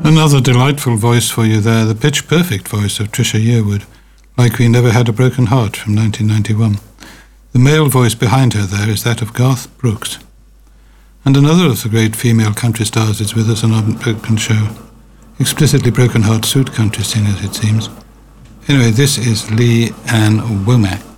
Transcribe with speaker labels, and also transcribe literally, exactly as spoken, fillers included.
Speaker 1: Another delightful voice for you there, the pitch-perfect voice of Trisha Yearwood, Like We Never Had a Broken Heart from nineteen ninety-one. The male voice behind her there is that of Garth Brooks. And another of the great female country stars is with us on our Broken Show. Explicitly broken heart suit country singers, it seems. Anyway, this is Lee Ann Womack.